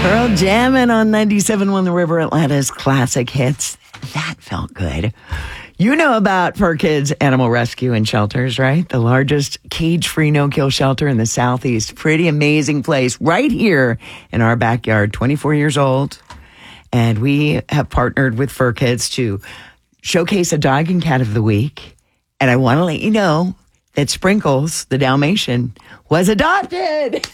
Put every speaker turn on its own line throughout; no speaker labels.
Pearl jamming on 97.1 The River, Atlanta's classic hits. That felt good. You know about Fur Kids Animal Rescue and Shelters, right? The largest cage-free no-kill shelter in the Southeast. Pretty amazing place right here in our backyard, 24 years old. And we have partnered with Fur Kids to showcase a dog and cat of the week. And I want to let you know that Sprinkles, the Dalmatian, was adopted.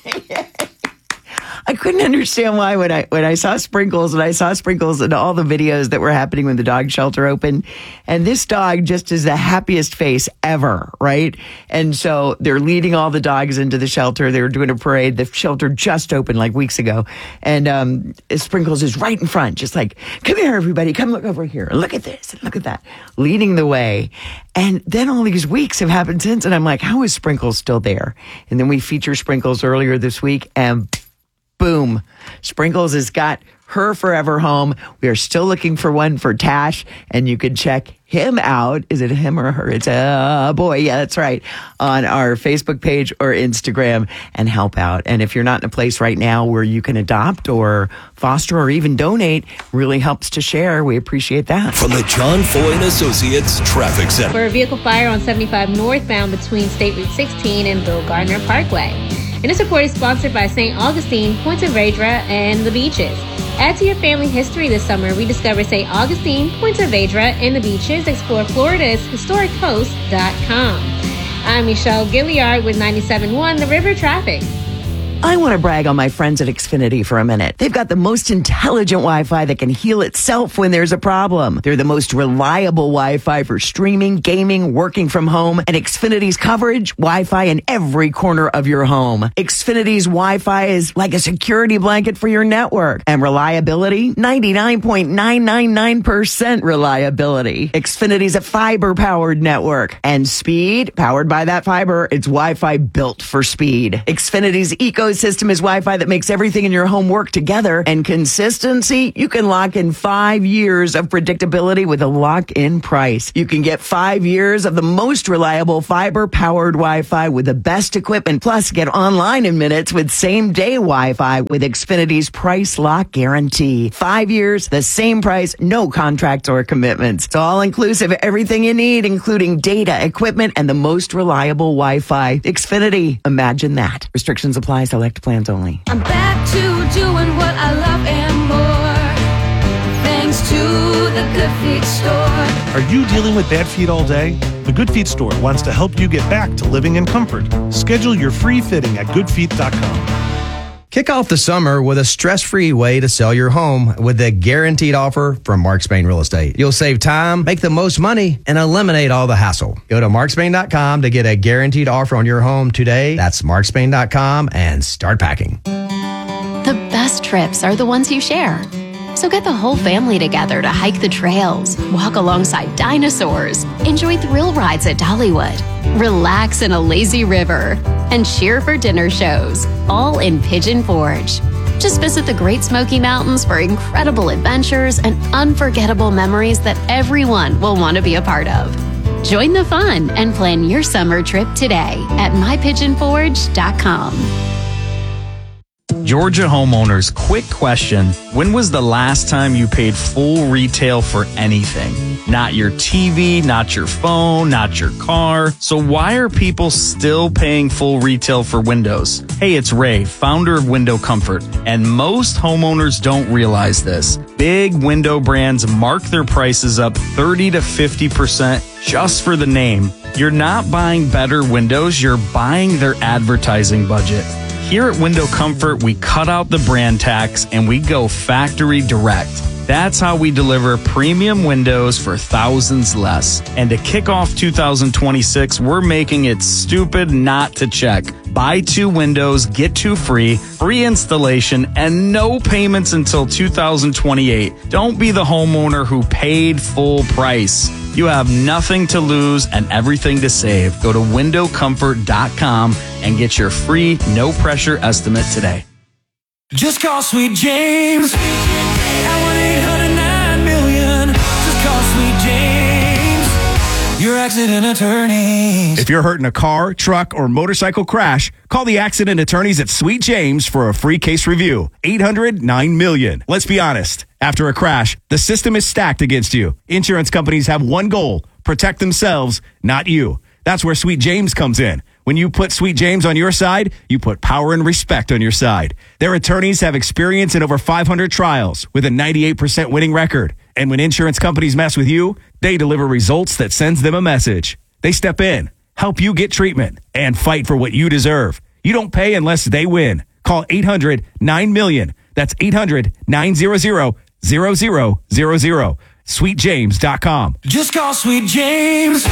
I couldn't understand why when I saw Sprinkles and all the videos that were happening when the dog shelter opened, and this dog just is the happiest face ever, right? And so they're leading all the dogs into the shelter. They were doing a parade. The shelter just opened like weeks ago, and Sprinkles is right in front, just like, come here, everybody, come look over here, look at this, and look at that, leading the way. And then all these weeks have happened since, and I'm like, how is Sprinkles still there? And then we featured Sprinkles earlier this week, and boom, Sprinkles has got her forever home. We are still looking for one for Tash, and you can check him out. Is it him or her? It's a boy. Yeah, that's right. On our Facebook page or Instagram, and help out. And if you're not in a place right now where you can adopt or foster or even donate, really helps to share. We appreciate that.
From the John Foy and Associates Traffic Center.
For a vehicle fire on 75 northbound between State Route 16 and Bill Gardner Parkway. And this report is sponsored by St. Augustine, Point Vedra, and the Beaches. Add to your family history this summer. Rediscover St. Augustine, Point Vedra, and the Beaches. Explore Florida's historiccoast.com. I'm Michelle Gilliard with 97.1 The River Traffic.
I want to brag on my friends at Xfinity for a minute. They've got the most intelligent Wi-Fi that can heal itself when there's a problem. They're the most reliable Wi-Fi for streaming, gaming, working from home, and Xfinity's coverage, Wi-Fi in every corner of your home. Xfinity's Wi-Fi is like a security blanket for your network. And reliability, 99.999% reliability. Xfinity's a fiber-powered network. And speed, powered by that fiber, it's Wi-Fi built for speed. Xfinity's ecosystem is Wi-Fi that makes everything in your home work together. And consistency, you can lock in 5 years of predictability with a lock-in price. You can get 5 years of the most reliable fiber-powered Wi-Fi with the best equipment. Plus, get online in minutes with same-day Wi-Fi with Xfinity's price lock guarantee. 5 years, the same price, no contracts or commitments. It's all-inclusive, everything you need, including data, equipment, and the most reliable Wi-Fi. Xfinity, imagine that. Restrictions apply. Select plans only.
I'm back to doing what I love and more, thanks to the Good Feet store.
Are you dealing with bad feet all day? The Good Feet store wants to help you get back to living in comfort. Schedule your free fitting at goodfeet.com.
Kick off the summer with a stress-free way to sell your home with a guaranteed offer from Mark Spain Real Estate. You'll save time, make the most money, and eliminate all the hassle. Go to markspain.com to get a guaranteed offer on your home today. That's markspain.com and start packing.
The best trips are the ones you share. So get the whole family together to hike the trails, walk alongside dinosaurs, enjoy thrill rides at Dollywood, relax in a lazy river, and cheer for dinner shows, all in Pigeon Forge. Just visit the Great Smoky Mountains for incredible adventures and unforgettable memories that everyone will want to be a part of. Join the fun and plan your summer trip today at mypigeonforge.com.
Georgia homeowners, quick question. When was the last time you paid full retail for anything? Not your TV, not your phone, not your car. So why are people still paying full retail for windows? Hey, it's Ray, founder of Window Comfort, and most homeowners don't realize this. Big window brands mark their prices up 30 to 50% just for the name. You're not buying better windows, you're buying their advertising budget. Here at Window Comfort, we cut out the brand tax and we go factory direct. That's how we deliver premium windows for thousands less. And to kick off 2026, we're making it stupid not to check. Buy 2 windows, get 2 free, free installation, and no payments until 2028. Don't be the homeowner who paid full price. You have nothing to lose and everything to save. Go to windowcomfort.com and get your free, no-pressure estimate today.
Just call Sweet James at 1-800-9-million. Just call Sweet James. your accident attorneys.
If you're hurt in a car, truck, or motorcycle crash, call the accident attorneys at Sweet James for a free case review. 800-9-MILLION. Let's be honest. After a crash, the system is stacked against you. Insurance companies have one goal: protect themselves, not you. That's where Sweet James comes in. When you put Sweet James on your side, you put power and respect on your side. Their attorneys have experience in over 500 trials with a 98% winning record. And when insurance companies mess with you, they deliver results that sends them a message. They step in, help you get treatment, and fight for what you deserve. You don't pay unless they win. Call 800-9-MILLION. That's 800-900-0000. SweetJames.com.
Just call Sweet James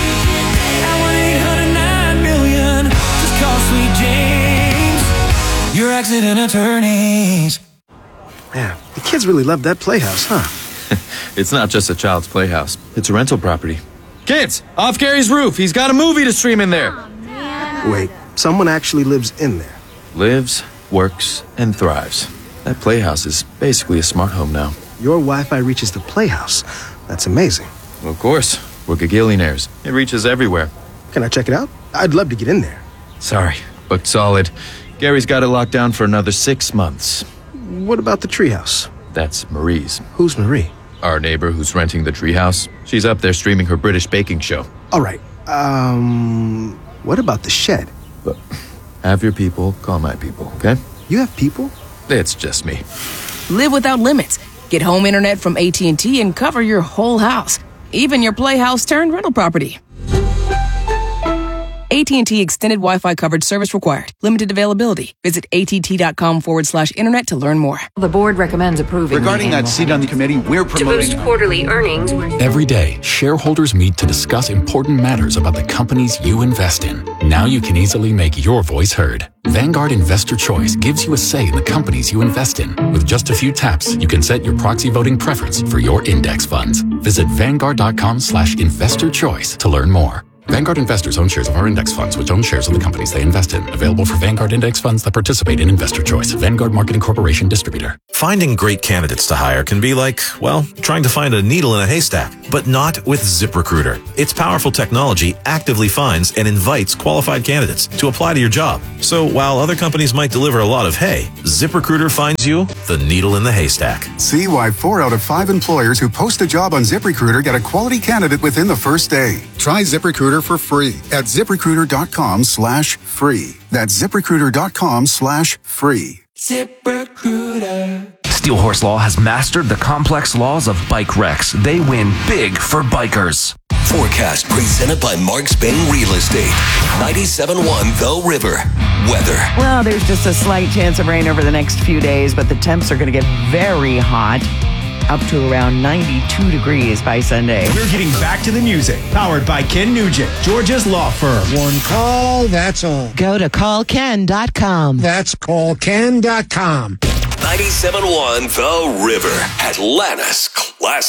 at 1-800-9-MILLION. Just call Sweet James, your accident attorneys.
Man, the kids really love that playhouse, huh?
It's not just a child's playhouse. It's a rental property.
Kids, off Gary's roof. He's got a movie to stream in there.
Wait, someone actually lives in there?
Lives, works, and thrives. That playhouse is basically a smart home now.
Your Wi-Fi reaches the playhouse. That's amazing.
Of course. We're gigillionaires. It reaches everywhere.
Can I check it out? I'd love to get in there.
Sorry, booked solid. Gary's got it locked down for another 6 months.
What about the treehouse?
That's Marie's.
Who's Marie?
Our neighbor who's renting the treehouse. She's up there streaming her British baking show.
All right. What about the shed?
But have your people call my people, okay?
You have people?
It's just me.
Live without limits. Get home internet from AT&T and cover your whole house, even your playhouse turned rental property. AT&T Extended Wi-Fi coverage service required. Limited availability. Visit att.com/internet to learn more.
The board recommends approving.
Regarding that seat on the committee, we're promoting...
To boost quarterly earnings.
Every day, shareholders meet to discuss important matters about the companies you invest in. Now you can easily make your voice heard. Vanguard Investor Choice gives you a say in the companies you invest in. With just a few taps, you can set your proxy voting preference for your index funds. Visit Vanguard.com/investor choice to learn more. Vanguard investors own shares of our index funds, which own shares of the companies they invest in. Available for Vanguard index funds that participate in Investor Choice. Vanguard Marketing Corporation distributor.
Finding great candidates to hire can be like, well, trying to find a needle in a haystack, but not with ZipRecruiter. Its powerful technology actively finds and invites qualified candidates to apply to your job. So while other companies might deliver a lot of hay, ZipRecruiter finds you the needle in the haystack.
See why 4 out of 5 employers who post a job on ZipRecruiter get a quality candidate within the first day. Try ZipRecruiter for free at ZipRecruiter.com/free. That's ZipRecruiter.com/free.
ZipRecruiter.
Steelhorse Law has mastered the complex laws of bike wrecks. They win big for bikers.
Forecast presented by Mark Spain Real Estate. 97.1 The River. Weather.
Well, there's just a slight chance of rain over the next few days, but the temps are going to get very hot, up to around 92 degrees by Sunday.
We're getting back to the music, powered by Ken Nugent, Georgia's law firm.
One call, that's all.
Go to callken.com.
That's callken.com.
97.1 The River. Atlanta's Classic.